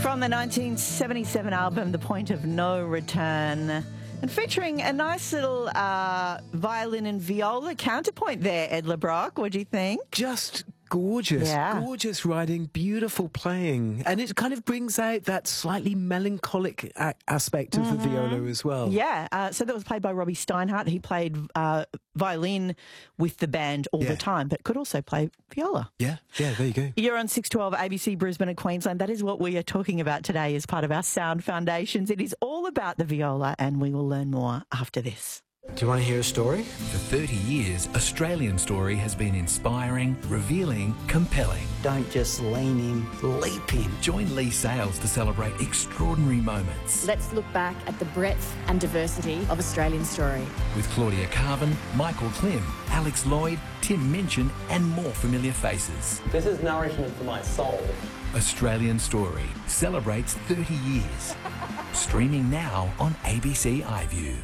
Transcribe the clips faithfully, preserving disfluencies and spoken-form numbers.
From the nineteen seventy-seven album, The Point of No Return, and featuring a nice little uh, violin and viola counterpoint there, Ed LeBrock. What do you think? Just gorgeous, Yeah. gorgeous writing, beautiful playing. And it kind of brings out that slightly melancholic a- aspect of mm-hmm. the viola as well. Yeah, uh, so that was played by Robbie Steinhardt. He played uh, violin with the band all Yeah. the time, but could also play viola. Yeah, yeah, there you go. You're on six twelve A B C Brisbane and Queensland. That is what we are talking about today as part of our Sound Foundations. It is all about the viola, and we will learn more after this. Do you want to hear a story? For thirty years, Australian Story has been inspiring, revealing, compelling. Don't just lean in, leap in. Join Lee Sales to celebrate extraordinary moments. Let's look back at the breadth and diversity of Australian Story. With Claudia Carvin, Michael Klim, Alex Lloyd, Tim Minchin and more familiar faces. This is nourishment for my soul. Australian Story celebrates thirty years. Streaming now on A B C iView.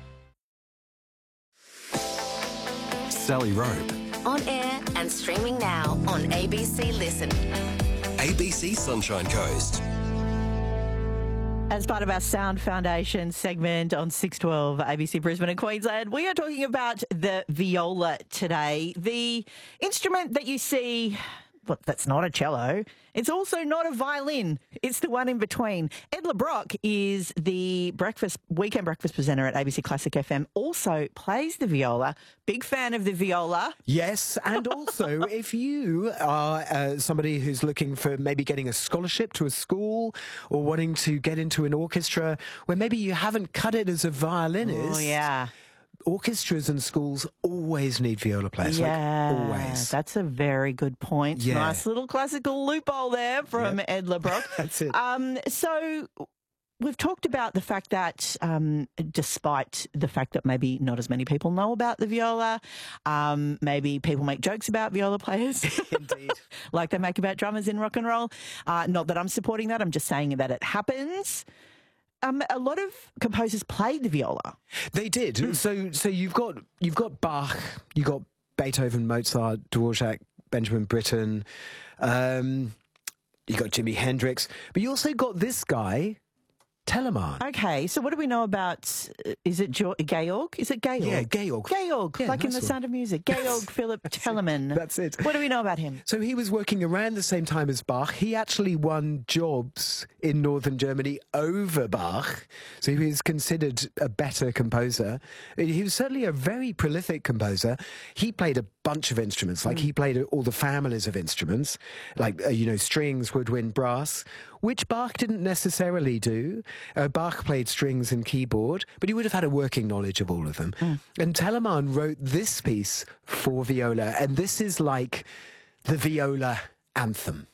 Sally Rope. On air and streaming now on A B C Listen. A B C Sunshine Coast. As part of our Sound Foundation segment on six twelve A B C Brisbane and Queensland, we are talking about the viola today. The instrument that you see, well, that's not a cello. It's also not a violin. It's the one in between. Ed LeBrock is the breakfast weekend breakfast presenter at A B C Classic F M. Also plays the viola. Big fan of the viola. Yes, and also if you are uh, somebody who's looking for maybe getting a scholarship to a school or wanting to get into an orchestra where maybe you haven't cut it as a violinist. Oh, yeah. Orchestras and schools always need viola players. Yeah, like, always. That's a very good point. Yeah. Nice little classical loophole there from Yep. Ed LeBrock. That's it. Um, so we've talked about the fact that um, despite the fact that maybe not as many people know about the viola, um, maybe people make jokes about viola players. Indeed. Like they make about drummers in rock and roll. Uh, not that I'm supporting that. I'm just saying that it happens. Um, a lot of composers played the viola. They did. So, so you've got you've got Bach, you've got Beethoven, Mozart, Dvorak, Benjamin Britten, um, you got Jimi Hendrix, but you also got this guy, Telemann. Okay, so what do we know about, uh, is it jo- Georg? Is it Georg? Yeah, Georg. Georg, Yeah, like in nice The one. Sound of Music. Georg Philipp Telemann. That's it. What do we know about him? So he was working around the same time as Bach. He actually won jobs in northern Germany over Bach. So he was considered a better composer. He was certainly a very prolific composer. He played a bunch of instruments. Like he played all the families of instruments, like, uh, you know, strings, woodwind, brass, which Bach didn't necessarily do. Uh, Bach played strings and keyboard, but he would have had a working knowledge of all of them. Mm. And Telemann wrote this piece for viola, and this is like the viola anthem.